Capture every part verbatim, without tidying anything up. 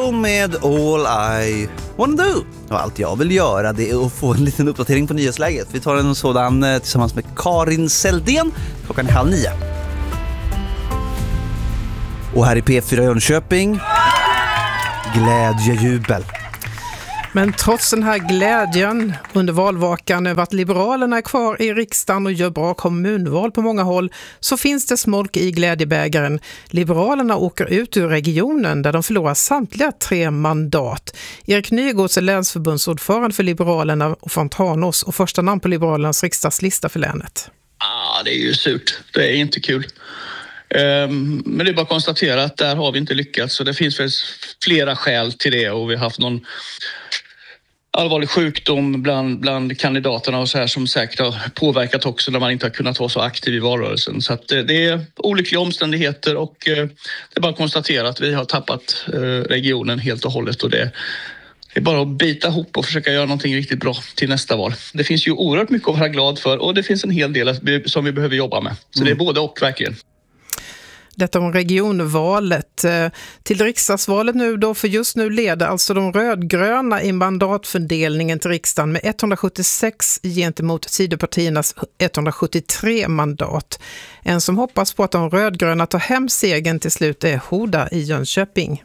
Crow med All I Wanna Do. Och allt jag vill göra det är att få en liten uppdatering på nyhetsläget. Vi tar en sådan tillsammans med Karin Seldén. Klockan är halv nio. Och här i P fyra Jönköping, glädjejubel. Men trots den här glädjen under valvakan över att Liberalerna är kvar i riksdagen och gör bra kommunval på många håll, så finns det smolk i glädjebägaren. Liberalerna åker ut ur regionen där de förlorar samtliga tre mandat. Erik Nygårds är länsförbundsordförande för Liberalerna och Fontanos och första namn på Liberalernas riksdagslista för länet. Ah, det är ju surt. Det är inte kul. Um, men det är bara att konstatera att där har vi inte lyckats. Så det finns väl flera skäl till det, och vi har haft någon allvarlig sjukdom bland, bland kandidaterna och så här som säkert har påverkat också när man inte har kunnat vara så aktiv i valrörelsen. Så att det är olyckliga omständigheter, och det är bara att konstatera att vi har tappat regionen helt och hållet, och det Det är bara att bita ihop och försöka göra någonting riktigt bra till nästa val. Det finns ju oerhört mycket att vara glad för, och det finns en hel del som vi behöver jobba med. Så mm. det är både och verkligen. Detta om regionvalet. Till riksdagsvalet nu då, för just nu leder alltså de rödgröna i mandatfördelningen till riksdagen med etthundrasjuttiosex gentemot sidopartiernas etthundrasjuttiotre mandat. En som hoppas på att de rödgröna tar hem segern till slut är Hoda i Jönköping.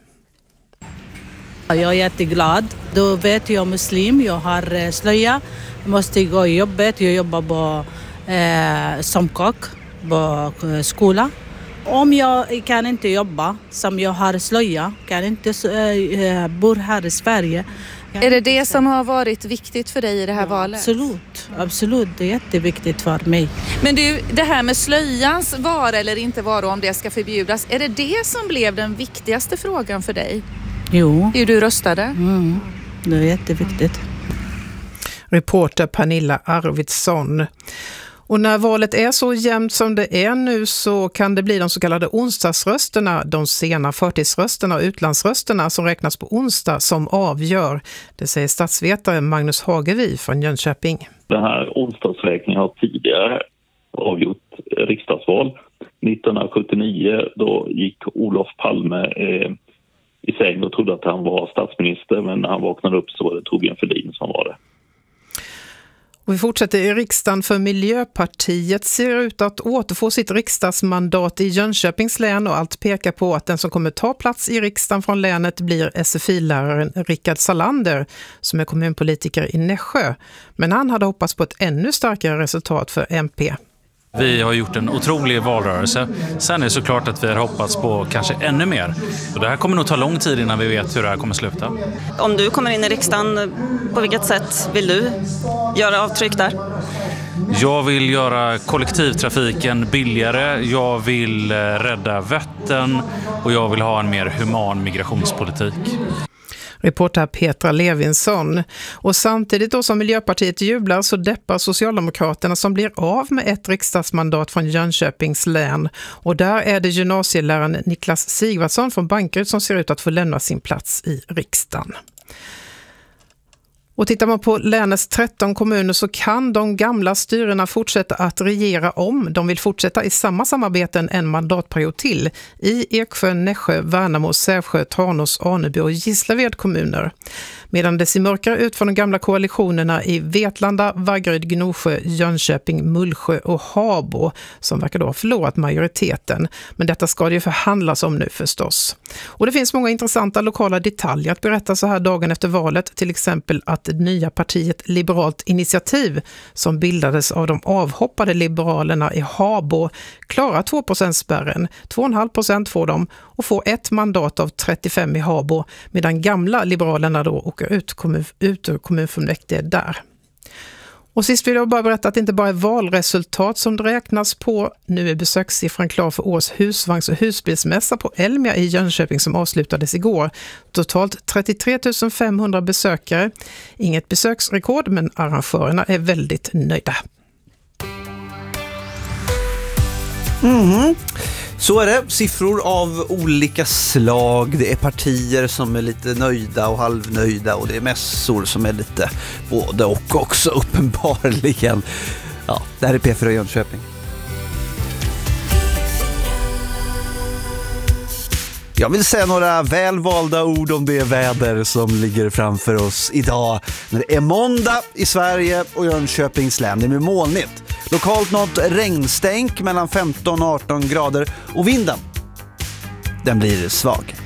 Jag är jätteglad. Då vet jag muslim, jag har slöja. Jag måste gå i jobbet, jag jobbar på, eh, som kock på skola. Om jag kan inte jobba som jag har slöja, kan inte äh, bo här i Sverige. Är det det som har varit viktigt för dig i det här ja, valet? Absolut, absolut. Det är jätteviktigt för mig. Men du, det här med slöjans vara eller inte vara, om det ska förbjudas, är det det som blev den viktigaste frågan för dig? Jo. Hur du röstade? Mm, det är jätteviktigt. Reporter Pernilla Arvidsson. Och när valet är så jämnt som det är nu så kan det bli de så kallade onsdagsrösterna, de sena förtidsrösterna och utlandsrösterna som räknas på onsdag som avgör. Det säger statsvetare Magnus Hagevi från Jönköping. Den här onsdagsräkningen har tidigare avgjort riksdagsval. nittonhundrasjuttionio då gick Olof Palme eh, i säng och trodde att han var statsminister, men när han vaknade upp så var det Torbjörn Fälldin som var det. Och vi fortsätter i riksdagen, för Miljöpartiet ser ut att återfå sitt riksdagsmandat i Jönköpings län, och allt pekar på att den som kommer ta plats i riksdagen från länet blir S F I-läraren Rickard Salander som är kommunpolitiker i Nässjö. Men han hade hoppats på ett ännu starkare resultat för M P. Vi har gjort en otrolig valrörelse. Sen är det såklart att vi har hoppats på kanske ännu mer. Och det här kommer nog ta lång tid innan vi vet hur det här kommer sluta. Om du kommer in i riksdagen, på vilket sätt vill du göra avtryck där? Jag vill göra kollektivtrafiken billigare. Jag vill rädda Vättern. Och jag vill ha en mer human migrationspolitik. Reporter Petra Levinsson. Och samtidigt då som Miljöpartiet jublar så deppar Socialdemokraterna som blir av med ett riksdagsmandat från Jönköpings län. Och där är det gymnasieläraren Niklas Sigvardsson från Bankeryd som ser ut att få lämna sin plats i riksdagen. Och tittar man på länets tretton kommuner så kan de gamla styrena fortsätta att regera om. De vill fortsätta i samma samarbeten en mandatperiod till i Eksjö, Nässjö, Värnamo, Sävsjö, Tranås, Aneby och Gislaved kommuner. Medan det ser mörkare ut för de gamla koalitionerna i Vetlanda, Vaggeryd, Gnosjö, Jönköping, Mullsjö och Habo som verkar då ha förlorat majoriteten. Men detta ska det ju förhandlas om nu förstås. Och det finns många intressanta lokala detaljer att berätta så här dagen efter valet. Till exempel att det nya partiet Liberalt initiativ som bildades av de avhoppade liberalerna i Habo klarar två procent-spärren. två komma fem procent får de och får ett mandat av trettiofem i Habo, medan gamla liberalerna då åker ut, kommun, ut ur kommunfullmäktige där. Och sist vill jag bara berätta att det inte bara är valresultat som det räknas på. Nu är besökssiffran klar för års husvagns- och husbilsmässa på Elmia i Jönköping som avslutades igår. Totalt trettiotre tusen femhundra besökare. Inget besöksrekord, men arrangörerna är väldigt nöjda. Mhm. Så är det, siffror av olika slag. Det är partier som är lite nöjda och halvnöjda, och det är mässor som är lite både och också uppenbarligen. Ja, det här är P fyra Jönköping. Jag vill säga några välvalda ord om det väder som ligger framför oss idag. När det är måndag i Sverige och Jönköpings län. Det är med molnigt. Lokalt något regnstänk mellan femton och arton grader och vinden, den blir svag.